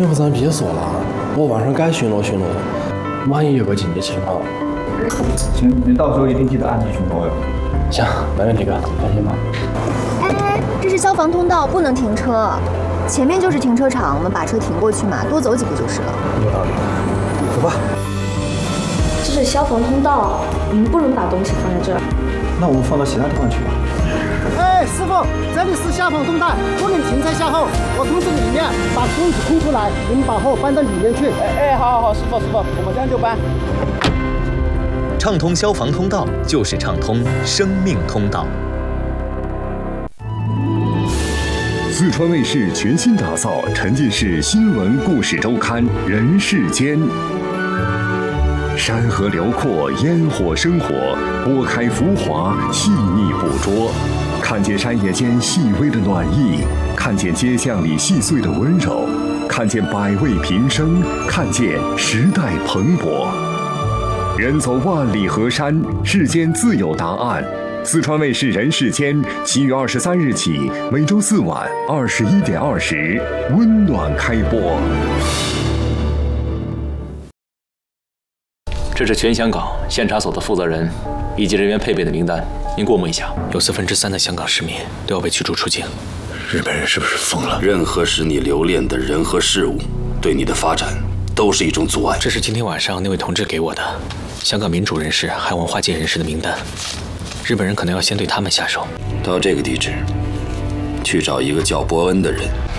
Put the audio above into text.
要不咱别说了，我晚上该巡逻巡逻，万一有个紧急情况。 行，您到时候一定记得按时巡逻哟。 行，没问题哥，放心吧。 哎，这是消防通道，不能停车。前面就是停车场，我们把车停过去嘛，多走几步就是了。 有道理。走吧。 这是消防通道，我们不能把东西放在这儿。 那我们放到其他地方去吧。 哎，师傅，这里是消防通道，不能停在下后。我通知里面把空子空出来，你们把货搬到里面去。好，师傅，我们这样就搬。 畅通消防通道就是畅通生命通道。 四川卫视全新打造沉浸式新闻故事周刊《人世间》。山河辽阔，烟火生活，拨开浮华，细腻捕捉，看见山野间细微的暖意，看见街巷里细碎的温柔，看见百味平生，看见时代蓬勃。人走万里河山，世间自有答案。四川卫视《人世间》7月23日起，每周4晚21点20，温暖开播。 这是全香港县察所的负责人以及人员配备的名单，您过目一下。 有3%的香港市民都要被驱逐出境。 日本人是不是疯了？ 任何使你留恋的人和事物，对你的发展都是一种阻碍。 这是今天晚上那位同志给我的香港民主人士还有文化界人士的名单。日本人可能要先对他们下手。 到这个地址，去找一个叫伯恩的人。